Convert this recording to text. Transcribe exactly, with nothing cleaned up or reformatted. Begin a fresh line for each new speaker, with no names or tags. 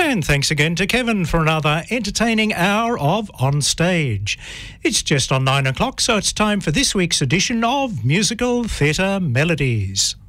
And thanks again to Kevin for another entertaining hour of On Stage. It's just on nine o'clock, so it's time for this week's edition of Musical Theatre Melodies.